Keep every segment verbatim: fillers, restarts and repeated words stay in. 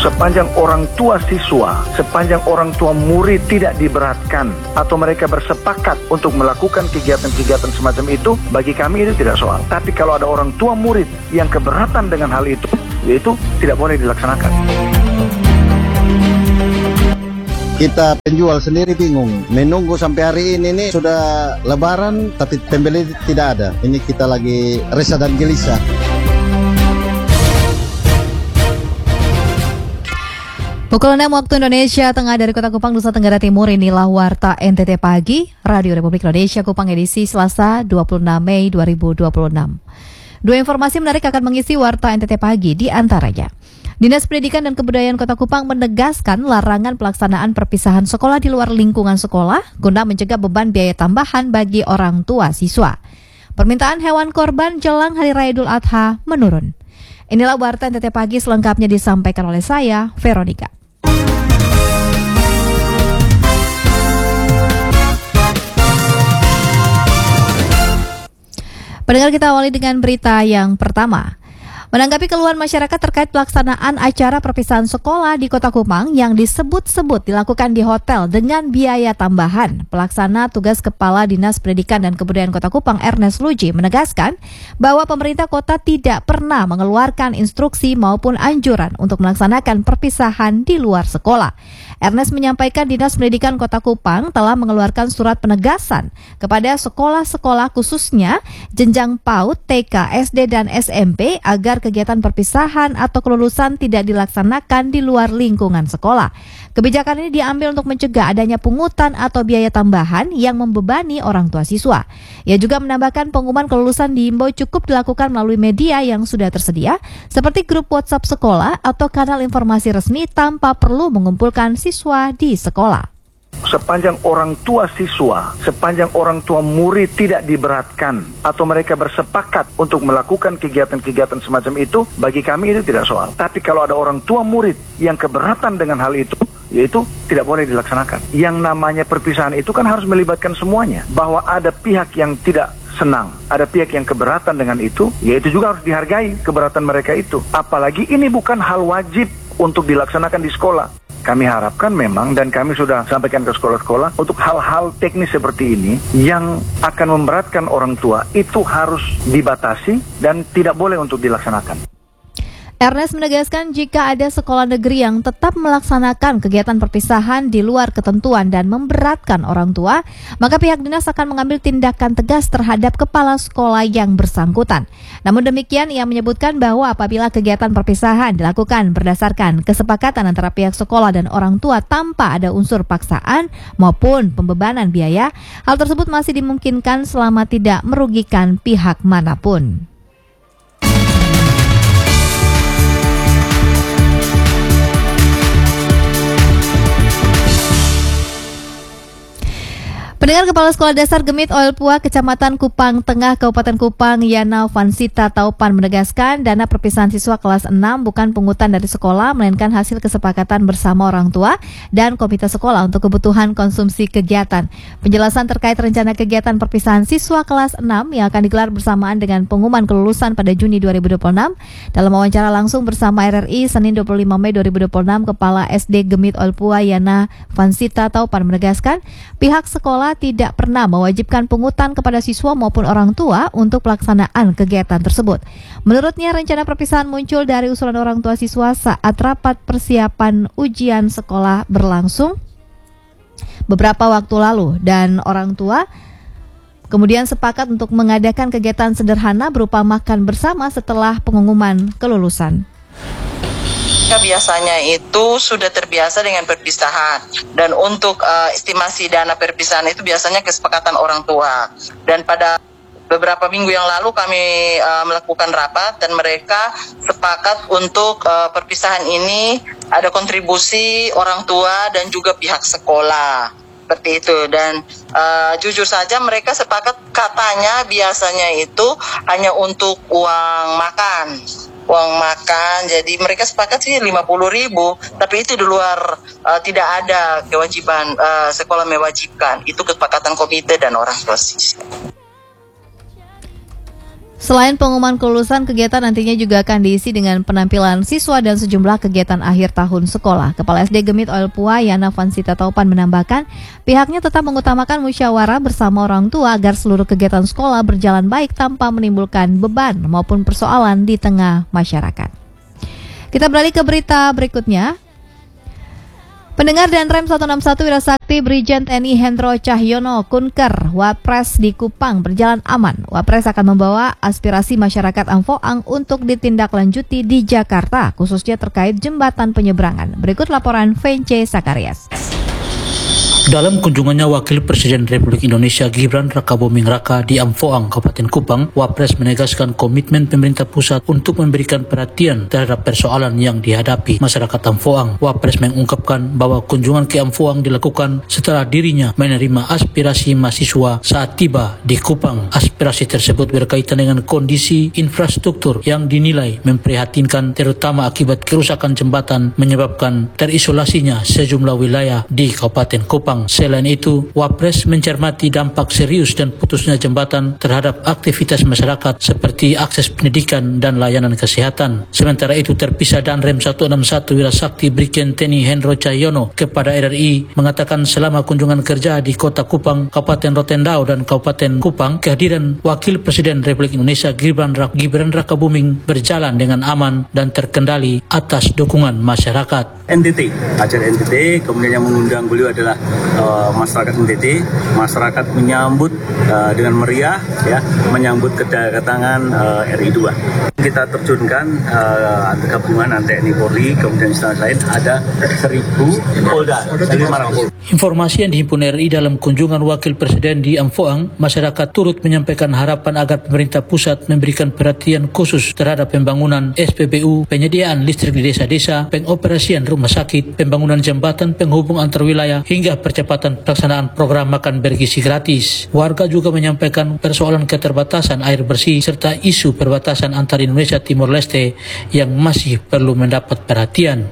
Sepanjang orang tua siswa, sepanjang orang tua murid tidak diberatkan atau mereka bersepakat untuk melakukan kegiatan-kegiatan semacam itu, bagi kami itu tidak soal. Tapi kalau ada orang tua murid yang keberatan dengan hal itu, yaitu tidak boleh dilaksanakan. Kita penjual sendiri bingung, menunggu sampai hari ini nih sudah lebaran tapi pembeli tidak ada. Ini kita lagi resah dan gelisah. Pukul enam waktu Indonesia Tengah dari Kota Kupang, Nusa Tenggara Timur. Inilah Warta N T T Pagi, Radio Republik Indonesia Kupang edisi Selasa dua puluh enam Mei dua ribu dua puluh enam. Dua informasi menarik akan mengisi Warta N T T Pagi, di antaranya Dinas Pendidikan dan Kebudayaan Kota Kupang menegaskan larangan pelaksanaan perpisahan sekolah di luar lingkungan sekolah guna mencegah beban biaya tambahan bagi orang tua siswa. Permintaan hewan korban jelang Hari Raya Idul Adha menurun. Inilah Warta N T T Pagi, selengkapnya disampaikan oleh saya, Veronica. Pendengar, kita awali dengan berita yang pertama. Menanggapi keluhan masyarakat terkait pelaksanaan acara perpisahan sekolah di Kota Kupang yang disebut-sebut dilakukan di hotel dengan biaya tambahan, Pelaksana Tugas Kepala Dinas Pendidikan dan Kebudayaan Kota Kupang Ernest Luji menegaskan bahwa pemerintah kota tidak pernah mengeluarkan instruksi maupun anjuran untuk melaksanakan perpisahan di luar sekolah. Ernest menyampaikan Dinas Pendidikan Kota Kupang telah mengeluarkan surat penegasan kepada sekolah-sekolah khususnya jenjang PAUD, T K, S D, dan S M P agar kegiatan perpisahan atau kelulusan tidak dilaksanakan di luar lingkungan sekolah. Kebijakan ini diambil untuk mencegah adanya pungutan atau biaya tambahan yang membebani orang tua siswa. Ia juga menambahkan pengumuman kelulusan diimbau cukup dilakukan melalui media yang sudah tersedia, seperti grup WhatsApp sekolah atau kanal informasi resmi tanpa perlu mengumpulkan siswa di sekolah. Sepanjang orang tua siswa, sepanjang orang tua murid tidak diberatkan atau mereka bersepakat untuk melakukan kegiatan-kegiatan semacam itu, bagi kami itu tidak soal. Tapi kalau ada orang tua murid yang keberatan dengan hal itu, yaitu tidak boleh dilaksanakan. Yang namanya perpisahan itu kan harus melibatkan semuanya. Bahwa ada pihak yang tidak senang, ada pihak yang keberatan dengan itu, yaitu juga harus dihargai keberatan mereka itu. Apalagi ini bukan hal wajib untuk dilaksanakan di sekolah. Kami harapkan memang, dan kami sudah sampaikan ke sekolah-sekolah, untuk hal-hal teknis seperti ini yang akan memberatkan orang tua itu harus dibatasi dan tidak boleh untuk dilaksanakan. Ernest menegaskan jika ada sekolah negeri yang tetap melaksanakan kegiatan perpisahan di luar ketentuan dan memberatkan orang tua, maka pihak dinas akan mengambil tindakan tegas terhadap kepala sekolah yang bersangkutan. Namun demikian, ia menyebutkan bahwa apabila kegiatan perpisahan dilakukan berdasarkan kesepakatan antara pihak sekolah dan orang tua tanpa ada unsur paksaan maupun pembebanan biaya, hal tersebut masih dimungkinkan selama tidak merugikan pihak manapun. Pendengar, Kepala Sekolah Dasar Gemit Oilpua, Kecamatan Kupang Tengah, Kabupaten Kupang, Yana Vansita Taupan menegaskan dana perpisahan siswa kelas enam bukan pungutan dari sekolah, melainkan hasil kesepakatan bersama orang tua dan komite sekolah untuk kebutuhan konsumsi kegiatan. Penjelasan terkait rencana kegiatan perpisahan siswa kelas enam yang akan digelar bersamaan dengan pengumuman kelulusan pada Juni dua ribu dua puluh enam. Dalam wawancara langsung bersama R R I Senin dua puluh lima Mei dua ribu dua puluh enam, Kepala S D Gemit Oilpua Yana Vansita Taupan menegaskan pihak sekolah tidak pernah mewajibkan pungutan kepada siswa maupun orang tua untuk pelaksanaan kegiatan tersebut. Menurutnya, rencana perpisahan muncul dari usulan orang tua siswa saat rapat persiapan ujian sekolah berlangsung beberapa waktu lalu, dan orang tua kemudian sepakat untuk mengadakan kegiatan sederhana berupa makan bersama setelah pengumuman kelulusan. Biasanya itu sudah terbiasa dengan perpisahan, dan untuk uh, estimasi dana perpisahan itu biasanya kesepakatan orang tua. Dan pada beberapa minggu yang lalu kami uh, melakukan rapat dan mereka sepakat untuk uh, perpisahan ini ada kontribusi orang tua dan juga pihak sekolah. Seperti itu, dan uh, jujur saja mereka sepakat katanya biasanya itu hanya untuk uang makan. uang makan, jadi mereka sepakat sih lima puluh ribu, tapi itu di luar, uh, tidak ada kewajiban, uh, sekolah mewajibkan, itu kesepakatan komite dan orang tua siswa. Selain pengumuman kelulusan, kegiatan nantinya juga akan diisi dengan penampilan siswa dan sejumlah kegiatan akhir tahun sekolah. Kepala S D Gemit Oil Pua, Yana Vansita Taupan menambahkan, pihaknya tetap mengutamakan musyawarah bersama orang tua agar seluruh kegiatan sekolah berjalan baik tanpa menimbulkan beban maupun persoalan di tengah masyarakat. Kita beralih ke berita berikutnya. Pendengar dan Rem seratus enam puluh satu Wirasakti Brigjen T N I Hendro Cahyono Kunker, Wapres di Kupang berjalan aman. Wapres akan membawa aspirasi masyarakat Amfoang untuk ditindaklanjuti di Jakarta, khususnya terkait jembatan penyeberangan. Berikut laporan Vence Sakarias. Dalam kunjungannya, Wakil Presiden Republik Indonesia Gibran Rakabuming Raka di Amfoang, Kabupaten Kupang, Wapres menegaskan komitmen pemerintah pusat untuk memberikan perhatian terhadap persoalan yang dihadapi masyarakat Amfoang. Wapres mengungkapkan bahwa kunjungan ke Amfoang dilakukan setelah dirinya menerima aspirasi mahasiswa saat tiba di Kupang. Aspirasi tersebut berkaitan dengan kondisi infrastruktur yang dinilai memprihatinkan, terutama akibat kerusakan jembatan menyebabkan terisolasinya sejumlah wilayah di Kabupaten Kupang. Selain itu, Wapres mencermati dampak serius dan putusnya jembatan terhadap aktivitas masyarakat seperti akses pendidikan dan layanan kesehatan. Sementara itu, terpisah dan Rem seratus enam puluh satu Wirasakti Brigjen T N I Hendro Cahyono kepada R R I mengatakan selama kunjungan kerja di Kota Kupang, Kabupaten Rotendao dan Kabupaten Kupang, kehadiran Wakil Presiden Republik Indonesia Gibran Rak Gibran Rakabuming berjalan dengan aman dan terkendali atas dukungan masyarakat. N T T, acara N T T, kemudian yang mengundang beliau adalah Uh, masyarakat N T T. Masyarakat menyambut uh, dengan meriah, ya, menyambut kedatangan uh, R I dua. Kita terjunkan uh, gabungan T N I Polri, kemudian instansi lain ada seribu Polda, lima ratus. Informasi yang dihimpun R I dalam kunjungan Wakil Presiden di Amfoang, masyarakat turut menyampaikan harapan agar pemerintah pusat memberikan perhatian khusus terhadap pembangunan S P B U, penyediaan listrik di desa-desa, pengoperasian rumah sakit, pembangunan jembatan penghubung antar wilayah, hingga percepatan pelaksanaan program makan bergizi gratis. Warga juga menyampaikan persoalan keterbatasan air bersih serta isu perbatasan antar Indonesia Timor Leste yang masih perlu mendapat perhatian.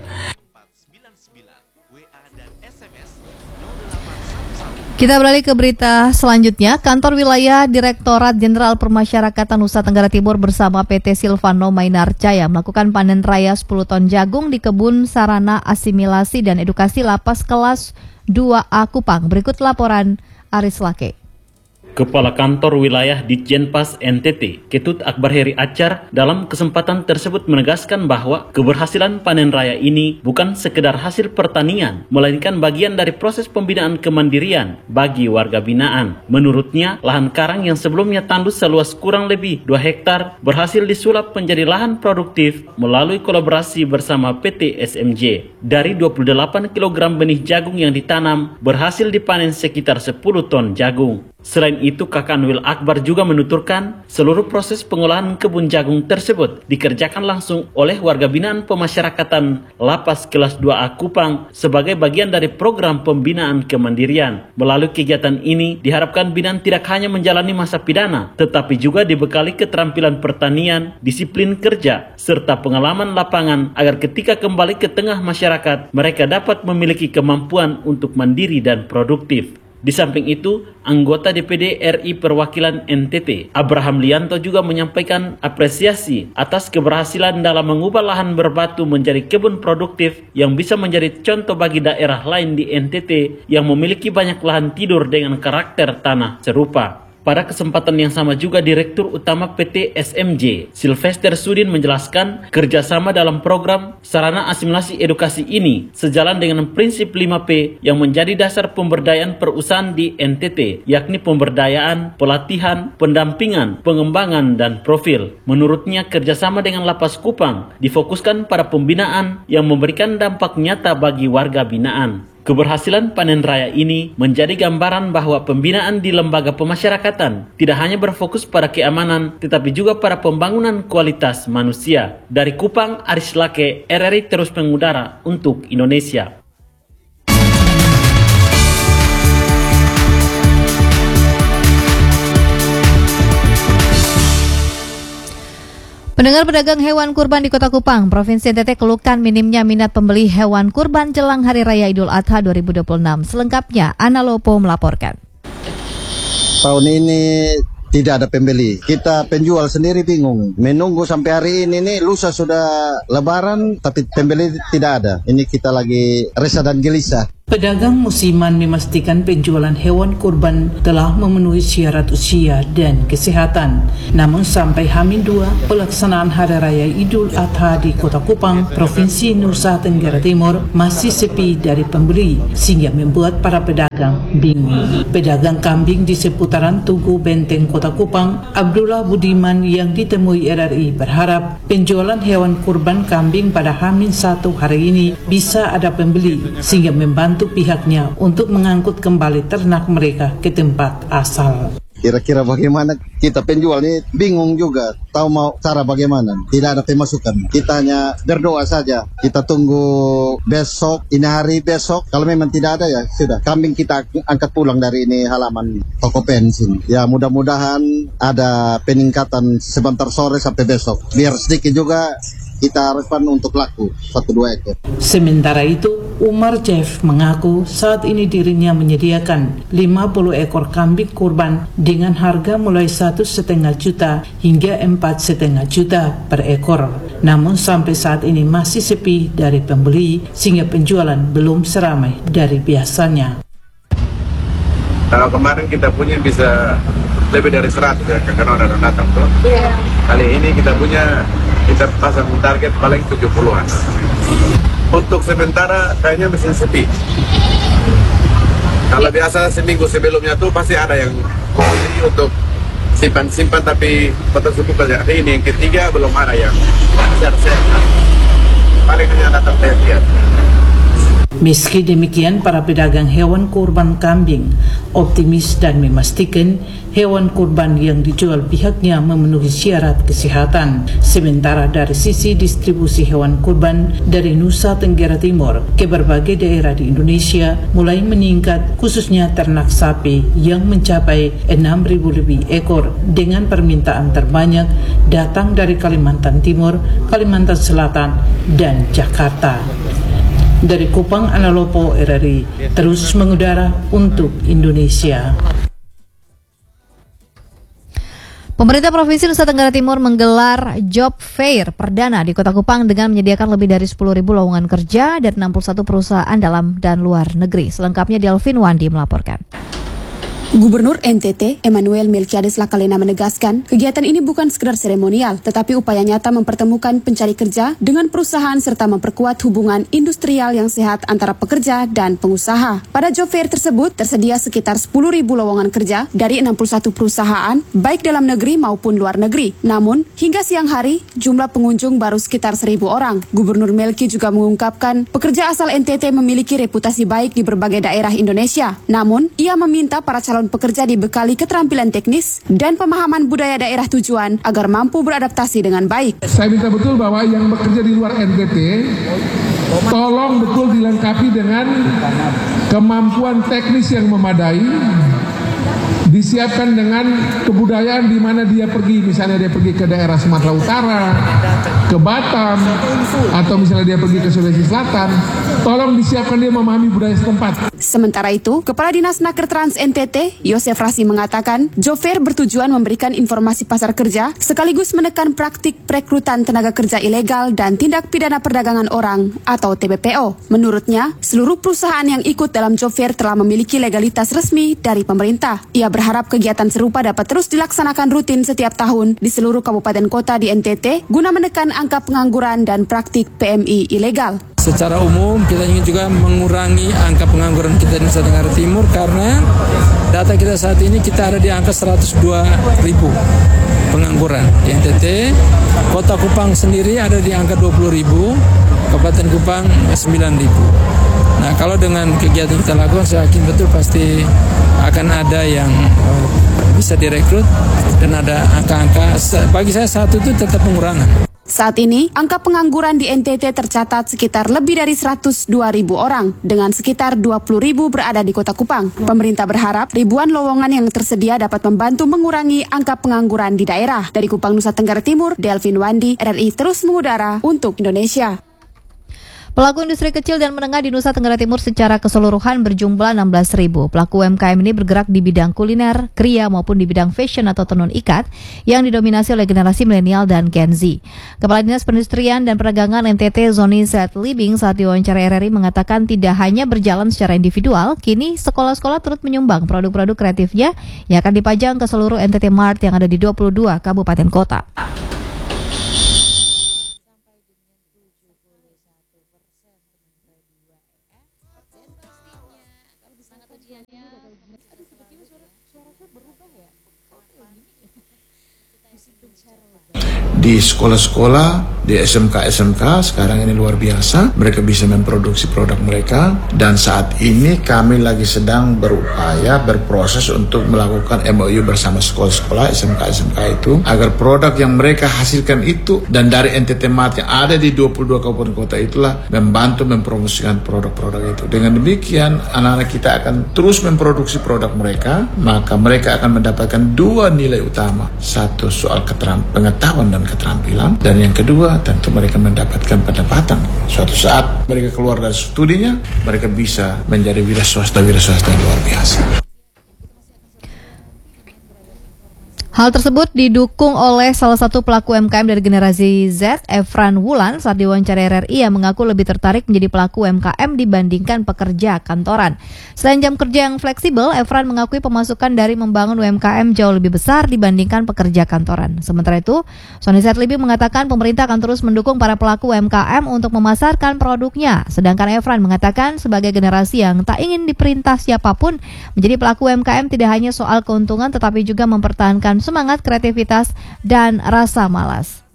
Kita beralih ke berita selanjutnya. Kantor Wilayah Direktorat Jenderal Permasyarakatan Nusa Tenggara Timur bersama P T Silvano Mainarcaya melakukan panen raya sepuluh ton jagung di kebun sarana asimilasi dan edukasi lapas kelas dua A Kupang. Berikut laporan Aris Lake. Kepala Kantor Wilayah Ditjenpas N T T, Ketut Akbar Heri Acar, dalam kesempatan tersebut menegaskan bahwa keberhasilan panen raya ini bukan sekedar hasil pertanian, melainkan bagian dari proses pembinaan kemandirian bagi warga binaan. Menurutnya, lahan karang yang sebelumnya tandus seluas kurang lebih dua hektar berhasil disulap menjadi lahan produktif melalui kolaborasi bersama P T S M J. Dari dua puluh delapan kilogram benih jagung yang ditanam, berhasil dipanen sekitar sepuluh ton jagung. Selain itu, Kakanwil Akbar juga menuturkan seluruh proses pengolahan kebun jagung tersebut dikerjakan langsung oleh warga binaan pemasyarakatan Lapas Kelas dua A Kupang sebagai bagian dari program pembinaan kemandirian. Melalui kegiatan ini, diharapkan binaan tidak hanya menjalani masa pidana, tetapi juga dibekali keterampilan pertanian, disiplin kerja, serta pengalaman lapangan agar ketika kembali ke tengah masyarakat, mereka dapat memiliki kemampuan untuk mandiri dan produktif. Di samping itu, anggota D P D R I Perwakilan N T T, Abraham Lianto juga menyampaikan apresiasi atas keberhasilan dalam mengubah lahan berbatu menjadi kebun produktif yang bisa menjadi contoh bagi daerah lain di N T T yang memiliki banyak lahan tidur dengan karakter tanah serupa. Pada kesempatan yang sama juga, Direktur Utama P T S M J, Sylvester Sudin, menjelaskan kerjasama dalam program sarana asimilasi edukasi ini sejalan dengan prinsip lima P yang menjadi dasar pemberdayaan perusahaan di N T T, yakni pemberdayaan, pelatihan, pendampingan, pengembangan, dan profil. Menurutnya, kerjasama dengan Lapas Kupang difokuskan pada pembinaan yang memberikan dampak nyata bagi warga binaan. Keberhasilan panen raya ini menjadi gambaran bahwa pembinaan di lembaga pemasyarakatan tidak hanya berfokus pada keamanan, tetapi juga pada pembangunan kualitas manusia. Dari Kupang, Aris Lake, R R I terus mengudara untuk Indonesia. Pendengar, pedagang hewan kurban di Kota Kupang, Provinsi N T T keluhkan minimnya minat pembeli hewan kurban jelang Hari Raya Idul Adha dua ribu dua puluh enam. Selengkapnya, Ana Lopo melaporkan. Tahun ini tidak ada pembeli. Kita penjual sendiri bingung. Menunggu sampai hari ini nih, lusa sudah lebaran tapi pembeli tidak ada. Ini kita lagi resah dan gelisah. Pedagang musiman memastikan penjualan hewan kurban telah memenuhi syarat usia dan kesehatan. Namun sampai H minus dua pelaksanaan Hari Raya Idul Adha di Kota Kupang, Provinsi Nusa Tenggara Timur masih sepi dari pembeli sehingga membuat para pedagang bingung. Pedagang kambing di seputaran Tugu Benteng Kota Kupang, Abdullah Budiman yang ditemui R R I berharap penjualan hewan kurban kambing pada H minus satu hari ini bisa ada pembeli sehingga membantu untuk pihaknya untuk mengangkut kembali ternak mereka ke tempat asal. Kira-kira bagaimana kita penjual ini bingung juga, tahu mau cara bagaimana, tidak ada pemasukan. Kita hanya berdoa saja, kita tunggu besok, ini hari besok, kalau memang tidak ada ya sudah, kambing kita angkat pulang dari ini halaman toko bensin. Ya mudah-mudahan ada peningkatan sebentar sore sampai besok, biar sedikit juga kita harapkan untuk laku satu dua ekor. Sementara itu, Umar Chef mengaku saat ini dirinya menyediakan lima puluh ekor kambing kurban dengan harga mulai satu setengah juta hingga empat setengah juta per ekor. Namun sampai saat ini masih sepi dari pembeli sehingga penjualan belum seramai dari biasanya. Kalau kemarin kita punya bisa lebih dari seratus ya, karena ada orang datang tuh. Yeah. Kali ini kita punya, kita pasang target paling tujuh puluhan. Untuk sementara kayaknya masih sepi. Kalau biasa seminggu sebelumnya tuh pasti ada yang beli untuk simpan-simpan, tapi betul suku kerja. Ini yang ketiga belum ada yang share-share. Paling hanya datang lihat. Meski demikian, para pedagang hewan kurban kambing optimis dan memastikan hewan kurban yang dijual pihaknya memenuhi syarat kesehatan. Sementara dari sisi distribusi hewan kurban dari Nusa Tenggara Timur ke berbagai daerah di Indonesia mulai meningkat, khususnya ternak sapi yang mencapai enam ribu lebih ekor dengan permintaan terbanyak datang dari Kalimantan Timur, Kalimantan Selatan, dan Jakarta. Dari Kupang, Analopo, R R I terus mengudara untuk Indonesia. Pemerintah Provinsi Nusa Tenggara Timur menggelar Job Fair perdana di Kota Kupang dengan menyediakan lebih dari sepuluh ribu lowongan kerja dari enam puluh satu perusahaan dalam dan luar negeri. Selengkapnya Delvin Wandi melaporkan. Gubernur N T T, Emmanuel Melkiades Lakalena menegaskan, kegiatan ini bukan sekedar seremonial, tetapi upaya nyata mempertemukan pencari kerja dengan perusahaan serta memperkuat hubungan industrial yang sehat antara pekerja dan pengusaha. Pada job fair tersebut, tersedia sekitar sepuluh ribu lowongan kerja dari enam puluh satu perusahaan, baik dalam negeri maupun luar negeri. Namun, hingga siang hari, jumlah pengunjung baru sekitar seribu orang. Gubernur Melki juga mengungkapkan, pekerja asal N T T memiliki reputasi baik di berbagai daerah Indonesia. Namun, ia meminta para calon pekerja dibekali keterampilan teknis dan pemahaman budaya daerah tujuan agar mampu beradaptasi dengan baik. Saya minta betul bahwa yang bekerja di luar N T T tolong betul dilengkapi dengan kemampuan teknis yang memadai, disiapkan dengan kebudayaan di mana dia pergi, misalnya dia pergi ke daerah Sumatera Utara, ke Batam, atau misalnya dia pergi ke Sulawesi Selatan, tolong disiapkan dia memahami budaya setempat. Sementara itu, Kepala Dinas Naker Trans N T T, Yosef Rasi mengatakan, job fair bertujuan memberikan informasi pasar kerja, sekaligus menekan praktik perekrutan tenaga kerja ilegal dan tindak pidana perdagangan orang atau T P P O. Menurutnya, seluruh perusahaan yang ikut dalam job fair telah memiliki legalitas resmi dari pemerintah. Ia berharap kegiatan serupa dapat terus dilaksanakan rutin setiap tahun di seluruh kabupaten kota di N T T guna menekan angka pengangguran dan praktik P M I ilegal. Secara umum kita ingin juga mengurangi angka pengangguran kita di Nusa Tenggara Timur karena data kita saat ini kita ada di angka seratus dua ribu pengangguran di N T T. Kota Kupang sendiri ada di angka dua puluh ribu, Kabupaten Kupang sembilan ribu. Nah, kalau dengan kegiatan kita lakukan, saya yakin betul pasti akan ada yang uh, bisa direkrut dan ada angka-angka. Bagi saya satu itu tetap pengurangan. Saat ini, angka pengangguran di N T T tercatat sekitar lebih dari seratus dua ribu orang, dengan sekitar dua puluh ribu berada di Kota Kupang. Pemerintah berharap ribuan lowongan yang tersedia dapat membantu mengurangi angka pengangguran di daerah. Dari Kupang, Nusa Tenggara Timur, Delvin Wandi, R R I terus mengudara untuk Indonesia. Pelaku industri kecil dan menengah di Nusa Tenggara Timur secara keseluruhan berjumlah enam belas ribu. Pelaku U M K M ini bergerak di bidang kuliner, kria maupun di bidang fashion atau tenun ikat yang didominasi oleh generasi milenial dan Gen Z. Kepala Dinas Perindustrian dan Perdagangan N T T Zoni Z Libing saat diwawancara R R I mengatakan tidak hanya berjalan secara individual, kini sekolah-sekolah turut menyumbang produk-produk kreatifnya yang akan dipajang ke seluruh N T T Mart yang ada di dua puluh dua kabupaten kota. Di sekolah-sekolah, di S M K S M K sekarang ini luar biasa, mereka bisa memproduksi produk mereka, dan saat ini kami lagi sedang berupaya berproses untuk melakukan M O U bersama sekolah-sekolah S M K S M K itu agar produk yang mereka hasilkan itu dan dari N T T Mart yang ada di dua puluh dua kabupaten kota itulah membantu mempromosikan produk-produk itu. Dengan demikian anak-anak kita akan terus memproduksi produk mereka, maka mereka akan mendapatkan dua nilai utama, satu soal keteram- pengetahuan dan keterampilan, dan yang kedua tentu mereka mendapatkan pendapatan. Suatu saat mereka keluar dari studinya, mereka bisa menjadi wira swasta wira swasta yang luar biasa. Hal tersebut didukung oleh salah satu pelaku U M K M dari generasi Z, Efran Wulan, saat diwawancara R R I yang mengaku lebih tertarik menjadi pelaku U M K M dibandingkan pekerja kantoran. Selain jam kerja yang fleksibel, Efran mengakui pemasukan dari membangun U M K M jauh lebih besar dibandingkan pekerja kantoran. Sementara itu, Zoni Z Libing mengatakan pemerintah akan terus mendukung para pelaku U M K M untuk memasarkan produknya. Sedangkan Efran mengatakan sebagai generasi yang tak ingin diperintah siapapun, menjadi pelaku U M K M tidak hanya soal keuntungan tetapi juga mempertahankan semangat kreativitas dan rasa malas.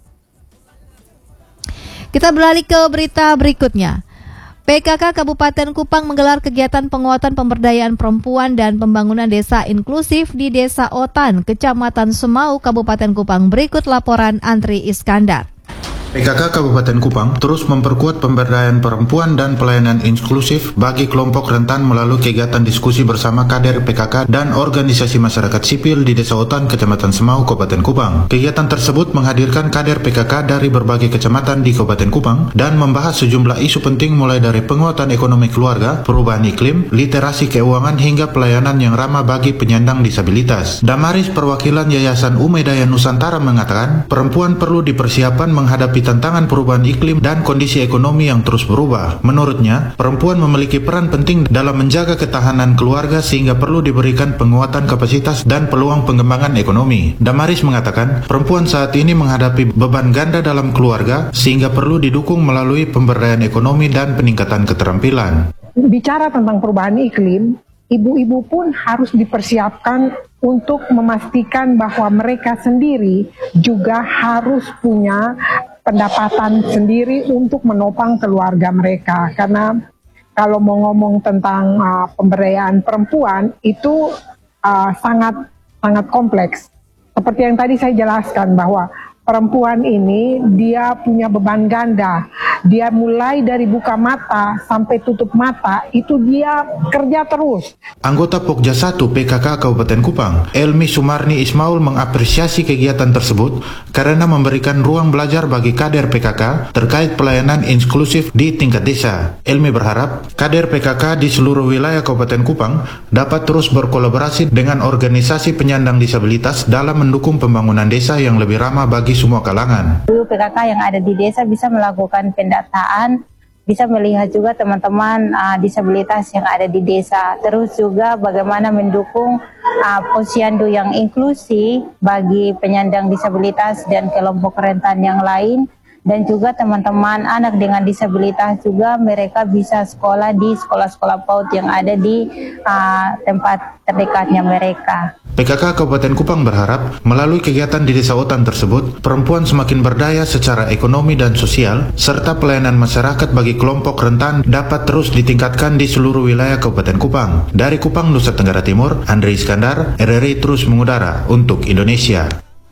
Kita beralih ke berita berikutnya. P K K Kabupaten Kupang menggelar kegiatan penguatan pemberdayaan perempuan dan pembangunan desa inklusif di Desa Otan, Kecamatan Semau, Kabupaten Kupang. Berikut laporan Andri Iskandar. P K K Kabupaten Kupang terus memperkuat pemberdayaan perempuan dan pelayanan inklusif bagi kelompok rentan melalui kegiatan diskusi bersama kader P K K dan organisasi masyarakat sipil di Desa Otan, Kecamatan Semau, Kabupaten Kupang. Kegiatan tersebut menghadirkan kader P K K dari berbagai kecamatan di Kabupaten Kupang dan membahas sejumlah isu penting mulai dari penguatan ekonomi keluarga, perubahan iklim, literasi keuangan hingga pelayanan yang ramah bagi penyandang disabilitas. Damaris perwakilan Yayasan Umedaya Nusantara mengatakan perempuan perlu dipersiapkan menghadapi tantangan perubahan iklim dan kondisi ekonomi yang terus berubah. Menurutnya, perempuan memiliki peran penting dalam menjaga ketahanan keluarga sehingga perlu diberikan penguatan kapasitas dan peluang pengembangan ekonomi. Damaris mengatakan, perempuan saat ini menghadapi beban ganda dalam keluarga sehingga perlu didukung melalui pemberdayaan ekonomi dan peningkatan keterampilan. Bicara tentang perubahan iklim, ibu-ibu pun harus dipersiapkan untuk memastikan bahwa mereka sendiri juga harus punya pendapatan sendiri untuk menopang keluarga mereka. Karena kalau mau ngomong tentang uh, pemberdayaan perempuan itu uh, sangat sangat kompleks. Seperti yang tadi saya jelaskan bahwa perempuan ini dia punya beban ganda. Dia mulai dari buka mata sampai tutup mata itu dia kerja terus. Anggota Pokja satu P K K Kabupaten Kupang, Elmi Sumarni Ismaul mengapresiasi kegiatan tersebut karena memberikan ruang belajar bagi kader P K K terkait pelayanan inklusif di tingkat desa. Elmi berharap kader P K K di seluruh wilayah Kabupaten Kupang dapat terus berkolaborasi dengan organisasi penyandang disabilitas dalam mendukung pembangunan desa yang lebih ramah bagi semua kalangan. P K K yang ada di desa bisa melakukan pendataan, bisa melihat juga teman-teman uh, disabilitas yang ada di desa. Terus juga bagaimana mendukung uh, posyandu yang inklusi bagi penyandang disabilitas dan kelompok rentan yang lain. Dan juga teman-teman anak dengan disabilitas juga mereka bisa sekolah di sekolah-sekolah PAUD yang ada di uh, tempat terdekatnya mereka. P K K Kabupaten Kupang berharap melalui kegiatan di Desa Otan tersebut, perempuan semakin berdaya secara ekonomi dan sosial, serta pelayanan masyarakat bagi kelompok rentan dapat terus ditingkatkan di seluruh wilayah Kabupaten Kupang. Dari Kupang, Nusa Tenggara Timur, Andri Iskandar, R R I terus mengudara untuk Indonesia.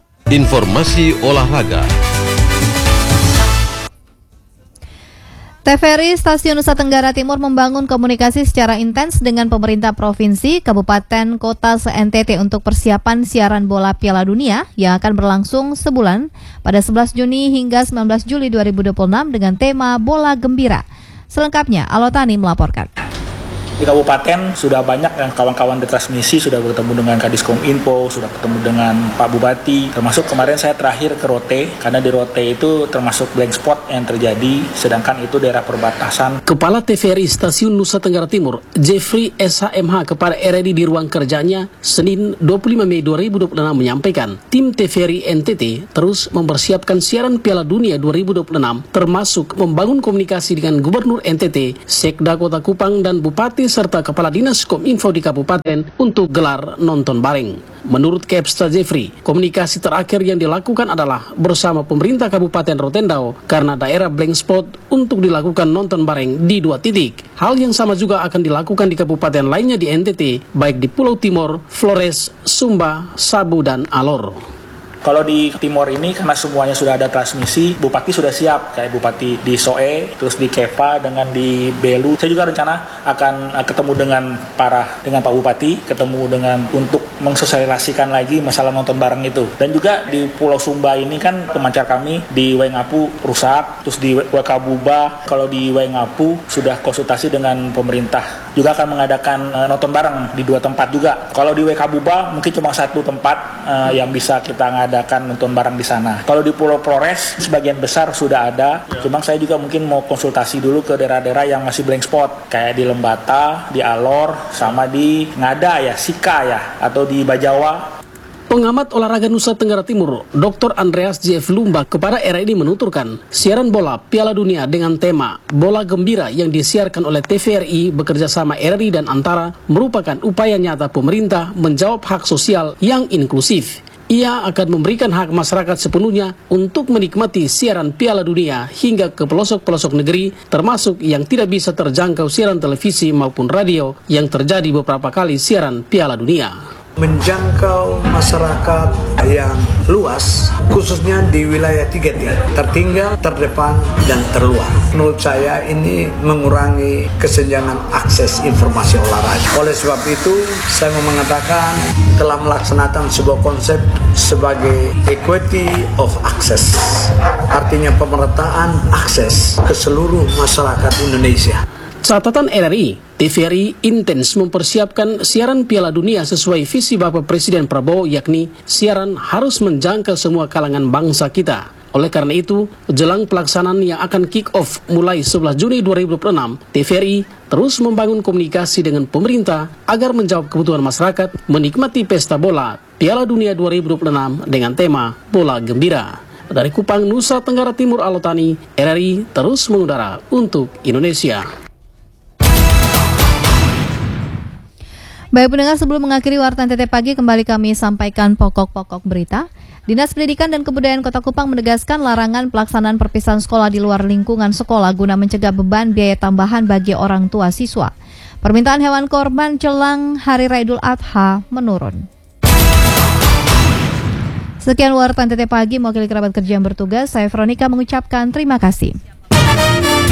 Informasi olahraga. T V R I Stasiun Nusa Tenggara Timur membangun komunikasi secara intens dengan pemerintah provinsi, kabupaten, kota se-N T T untuk persiapan siaran bola Piala Dunia yang akan berlangsung sebulan pada sebelas Juni hingga sembilan belas Juli dua ribu dua puluh enam dengan tema Bola Gembira. Selengkapnya, Alotani melaporkan. Di kabupaten sudah banyak yang kawan-kawan di transmisi, sudah bertemu dengan Kadiskom Info, sudah ketemu dengan Pak Bupati, termasuk kemarin saya terakhir ke Rote, karena di Rote itu termasuk blank spot yang terjadi, sedangkan itu daerah perbatasan. Kepala T V R I Stasiun Nusa Tenggara Timur, Jeffrey S H M H kepada R R I di ruang kerjanya Senin dua puluh lima Mei dua ribu dua puluh enam menyampaikan, tim T V R I N T T terus mempersiapkan siaran Piala Dunia dua ribu dua puluh enam, termasuk membangun komunikasi dengan Gubernur N T T, Sekda Kota Kupang, dan Bupati serta Kepala Dinas Kominfo di kabupaten untuk gelar nonton bareng. Menurut Kepsta Jeffrey, komunikasi terakhir yang dilakukan adalah bersama pemerintah Kabupaten Rotendao karena daerah blank spot untuk dilakukan nonton bareng di dua titik. Hal yang sama juga akan dilakukan di kabupaten lainnya di N T T, baik di Pulau Timor, Flores, Sumba, Sabu, dan Alor. Kalau di Timor ini karena semuanya sudah ada transmisi, Bupati sudah siap, kayak Bupati di Soe, terus di Kepa, dengan di Belu. Saya juga rencana akan uh, ketemu dengan para dengan Pak Bupati, ketemu dengan untuk mensosialisasikan lagi masalah nonton bareng itu. Dan juga di Pulau Sumba ini kan pemancar kami di Waingapu rusak, terus di Wakabuba, kalau di Waingapu sudah konsultasi dengan pemerintah, juga akan mengadakan uh, nonton bareng di dua tempat juga. Kalau di Wakabuba mungkin cuma satu tempat uh, yang bisa kita ngadakan adakan nonton bareng di sana. Kalau di Pulau Flores sebagian besar sudah ada, ya. Cuma saya juga mungkin mau konsultasi dulu ke daerah-daerah yang masih blank spot, kayak di Lembata, di Alor, sama di Ngada ya, Sika ya, atau di Bajawa. Pengamat olahraga Nusa Tenggara Timur, Doktor Andreas J F Lumba kepada R R I menuturkan, siaran bola Piala Dunia dengan tema Bola Gembira yang disiarkan oleh T V R I bekerjasama R R I dan Antara merupakan upaya nyata pemerintah menjawab hak sosial yang inklusif. Ia akan memberikan hak masyarakat sepenuhnya untuk menikmati siaran Piala Dunia hingga ke pelosok-pelosok negeri, termasuk yang tidak bisa terjangkau siaran televisi maupun radio yang terjadi beberapa kali siaran Piala Dunia. Menjangkau masyarakat yang luas, khususnya di wilayah tiga T, tertinggal, terdepan, dan terluar. Menurut saya ini mengurangi kesenjangan akses informasi olahraga. Oleh sebab itu, saya mau mengatakan telah melaksanakan sebuah konsep sebagai equity of access, artinya pemerataan akses ke seluruh masyarakat Indonesia. Catatan R R I, T V R I intens mempersiapkan siaran Piala Dunia sesuai visi Bapak Presiden Prabowo, yakni siaran harus menjangkau semua kalangan bangsa kita. Oleh karena itu, jelang pelaksanaan yang akan kick off mulai sebelas Juni dua ribu dua puluh enam, T V R I terus membangun komunikasi dengan pemerintah agar menjawab kebutuhan masyarakat menikmati pesta bola Piala Dunia dua ribu dua puluh enam dengan tema Bola Gembira. Dari Kupang, Nusa Tenggara Timur, Alotani, R R I terus mengudara untuk Indonesia. Baik pendengar, sebelum mengakhiri Warta N T T Pagi, kembali kami sampaikan pokok-pokok berita. Dinas Pendidikan dan Kebudayaan Kota Kupang menegaskan larangan pelaksanaan perpisahan sekolah di luar lingkungan sekolah guna mencegah beban biaya tambahan bagi orang tua siswa. Permintaan hewan korban jelang Hari Raya Idul Adha menurun. Sekian Warta N T T Pagi, mewakili kerabat kerja yang bertugas, saya Veronica mengucapkan terima kasih.